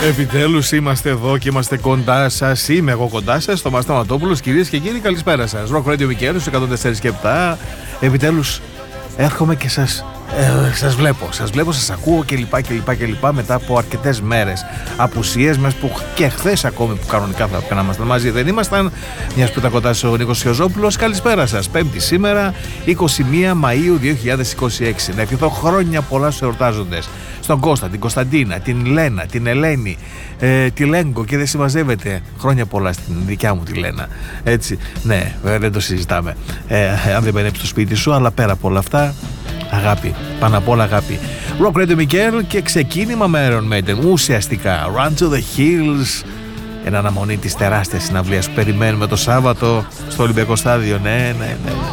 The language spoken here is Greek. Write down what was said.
Επιτέλους είμαστε εδώ και είμαστε κοντά σας. Είμαι εγώ κοντά σας, Θωμάς Σταματόπουλος. Κυρίες και κύριοι, καλησπέρα σας. Rock Radio Μικέρους 104 και 7. Επιτέλους έρχομαι και σας βλέπω, σας ακούω κλπ. Μετά από αρκετές μέρες απουσίες μας, που και χθες ακόμη που κανονικά θα έπρεπε να ήμασταν μαζί δεν ήμασταν, μιας που ήταν κοντά ο Νίκος Χιοζόπουλος. Καλησπέρα σας. Πέμπτη σήμερα, 21 Μαΐου 2026. Να ευχηθώ χρόνια πολλά στους εορτάζοντες. Στον Κώστα, την Κωνσταντίνα, την Λένα, την Ελένη, τη Λέγκο, και δεν συμμαζεύεται. Χρόνια πολλά στην δικιά μου τη Λένα. Έτσι, ναι, δεν το συζητάμε. Αν δεν μπαίνει στο σπίτι σου, αλλά πέρα από όλα αυτά, αγάπη, πάνω απ' όλα αγάπη. Rock Radio Mikel και ξεκίνημα με Iron Maiden. Ουσιαστικά Run to the Hills, εν αναμονή της τεράστιας συναυλίας που περιμένουμε το Σάββατο στο Ολυμπιακό Στάδιο. Ναι.